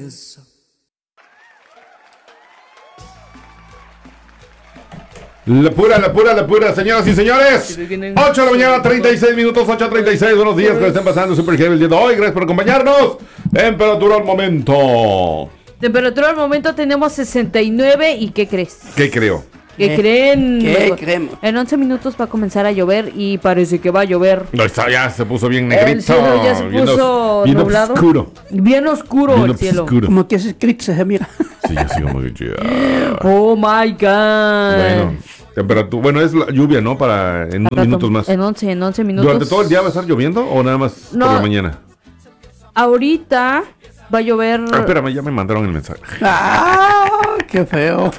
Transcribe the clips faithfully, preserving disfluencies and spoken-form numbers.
Kids. La pura, la pura, la pura, señoras y señores. ocho de la mañana, treinta y seis minutos, ocho treinta y seis. Buenos días, que estén pasando Super Heavy el día de hoy. Gracias por acompañarnos. Temperatura al momento. Temperatura al momento tenemos sesenta y nueve. ¿Y qué crees? ¿Qué creo? ¿Qué ¿Qué? creen? ¿Qué creemos? En once minutos va a comenzar a llover y parece que va a llover. No, está, ya se puso bien negrito. El cielo ya se bien puso os- bien nublado. oscuro. Bien oscuro Bien el cielo. oscuro. Como que es eclipse, mira. Sí, así como que ya. Oh my god. Bueno, temperatura. Bueno, es la lluvia, ¿no? Para en unos Rato- minutos más. En once, en once minutos. ¿Durante todo el día va a estar lloviendo o nada más No. por la mañana? Ahorita va a llover. Ah, espérame, ya me mandaron el mensaje. ¡Ah! ¡Qué feo!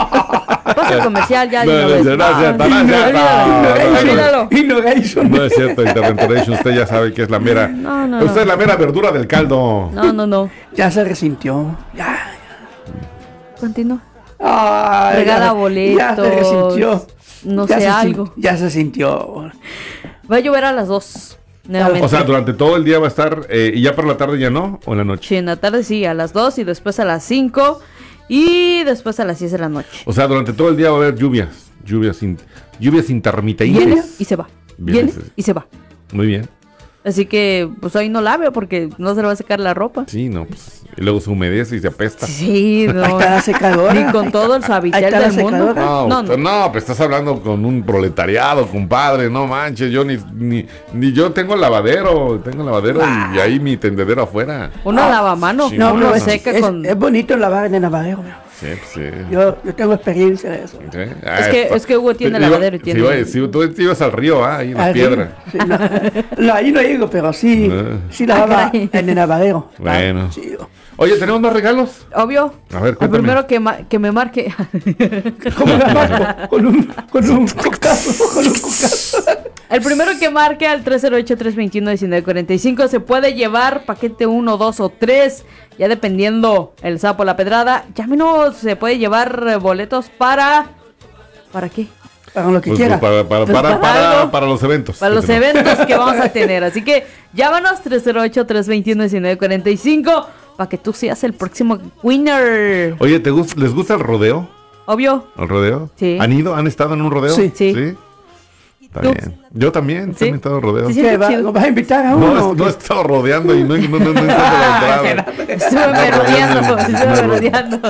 Pasa el comercial ya. No, de una no es vez. cierto, no es cierto, no es Olvídalo, cierto. olvídalo. Innovation. No es cierto, Interventoration, usted ya sabe que es la mera. No, no, usted no. es la mera verdura del caldo. No, no, no. Ya se resintió. Ya. Continúa. Ay, Regala ya- boletos. Ya se resintió. No Ya sé, se sin- algo. Ya se sintió. Va a llover a las dos. Nuevamente. O sea, durante todo el día va a estar, eh, y ya por la tarde ya no, o en la noche. Sí, en la tarde sí, a las dos y después a las cinco y después a las diez de la noche. O sea, durante todo el día va a haber lluvias, lluvias, in- lluvias intermitentes. Viene y se va. Viene, Viene sí. y se va. Muy bien. Así que, pues hoy no lave porque no se le va a secar la ropa. Sí, no, pues, y luego se humedece y se apesta. Sí, Ahí no. está la secadora. Ni con todo el Ahí suavitel está la del mundo. secadora. No, No, usted- no. no, pues estás hablando con un proletariado, compadre, no manches, yo ni, ni, ni yo tengo lavadero, tengo lavadero y, y ahí mi tendedero afuera. Uno lava mano, sí, No, uno pero es, seca es, con... es bonito lavar en el lavadero. mira. Sí, pues, sí. Yo, yo tengo experiencia de eso. Sí. Es que- es que Hugo tiene Iba- lavadero y sí, tiene- iba- sí, tú te ibas al río, ah, ahí en la Ahí, piedra. sí, no, no, ahí no llego, pero sí, Ah. sí lavaba Ah, caray. en el lavadero. Bueno. Sí, yo- Oye, ¿tenemos más regalos? Obvio. A ver, El cuéntame. primero que, ma- que me marque. ¿Cómo la marco? Con un, con un cocazo, con un cocazo. El primero que marque al tres cero ocho, tres dos uno, uno nueve cuatro cinco se puede llevar paquete uno, dos o tres, ya dependiendo el sapo, la pedrada. Llámenos, se puede llevar eh, boletos para... ¿Para qué? Para lo que Pues, quiera. pues, para, para, Pues, para, para para, algo. para los eventos. Para los eventos que vamos a tener. Así que llámanos tres cero ocho, tres dos uno, uno nueve cuatro cinco para que tú seas el próximo winner. Oye, ¿te gus- ¿les gusta el rodeo? Obvio. ¿El rodeo? Sí. ¿Han ido? ¿Han estado en un rodeo? Sí. Sí. Está ¿Tú? bien. Yo también, ¿Sí? también he estado en rodeo. Sí, sí. ¿Qué, va- chido. ¿Nos vas a invitar a No, uno? es- o no he qué? estado rodeando y no, no, no, no he encontrado la entrada. Estuve merodeando, estuve merodeando.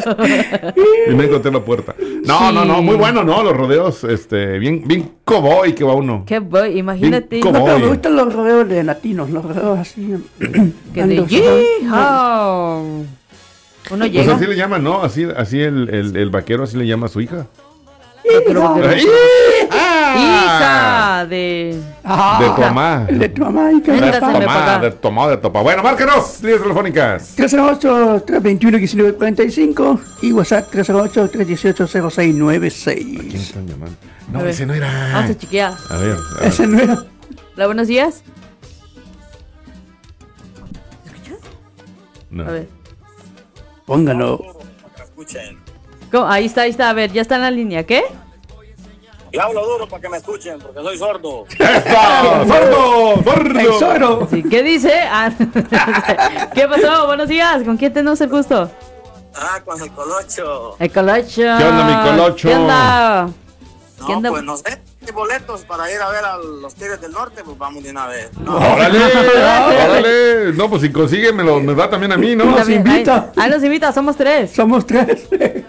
Y no encontré la puerta. No, Sí. no, no, muy bueno, ¿no? Los rodeos, este, bien, bien cowboy que va uno. Qué boy, imagínate. Bien No, pero me Oye. gustan los rodeos de latinos, los rodeos así. Que de Ando- yeehaw. Uno Pues llega. así le llaman, ¿no? Así, así el, el, el vaquero así le llama a su hija. Hija ¡Ah! de. Ah, De tu mamá. el de tu mamá y que Venga, De se me tomá, paga. de tomá, de topa. Bueno, márcanos, líneas telefónicas. tres cero ocho, tres dos uno, uno nueve cuatro cinco y WhatsApp tres cero ocho, tres uno ocho, cero seis nueve ¿Quién seis. están llamando? A No, ver. ese no era. Ah, se chiquea. A ver, a ver. Ese no era. Hola, buenos días. No. A ver. Póngalo. Escuchen. ¿Cómo? Ahí está, ahí está. A ver, ya está en la línea. ¿Qué? Y hablo duro para que me escuchen, porque soy sordo. ¡Eso! ¡Sordo! ¡Sordo! ¡El Zoro! Sí, ¿qué dice? Ah, ¿qué pasó? Buenos días. ¿Con quién tenemos el gusto? Ah, con el colocho. El colocho. ¿Qué onda, mi colocho? ¿Qué onda? No, ¿Quién da- pues no sé. ¿Qué boletos para ir a ver a los Tigres del Norte? Pues vamos de una vez. No, ¡Órale! ¡Órale! No, pues si consigue, me, lo, me da también a mí, ¿no? Nos También, invita. Ahí, ahí nos invita, somos tres. Somos tres.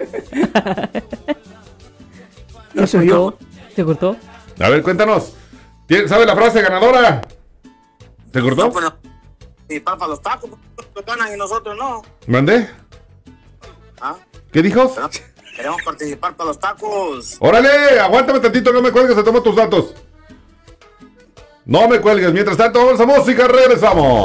No se oyó. ¿Te cortó? A ver, cuéntanos. ¿Tien- ¿Sabe la frase ganadora? ¿Te cortó? no, pues no. Y para los tacos, pues, los ganan y nosotros no. ¿Mandé? ¿Ah? ¿Qué dijo? Pero queremos participar para los tacos. ¡Órale! Aguántame tantito, no me cuelgues, se tomo tus datos. No me cuelgues. Mientras tanto, vamos a música, regresamos.